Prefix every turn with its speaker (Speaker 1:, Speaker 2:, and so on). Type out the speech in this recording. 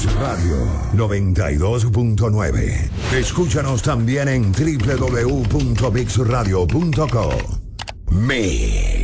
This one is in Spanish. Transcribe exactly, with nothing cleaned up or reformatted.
Speaker 1: Radio noventa y dos punto nueve. Escúchanos también en doble u doble u doble u punto mix radio punto co. Mix.